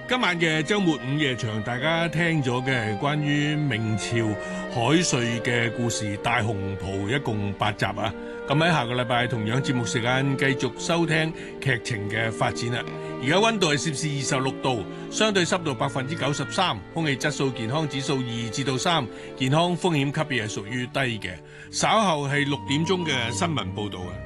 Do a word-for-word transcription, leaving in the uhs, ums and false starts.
今晚嘅周末午夜場，大家聽咗嘅係關於明朝海瑞嘅故事《大紅袍》，一共八集啊！咁喺下個禮拜同樣節目時間繼續收聽劇情嘅發展啦。而家溫度係攝氏二十六度，相對濕度百分之九十三，空氣質素健康指數二至到三，健康風險級別係屬於低嘅。稍後係六點鐘嘅新聞報道啊！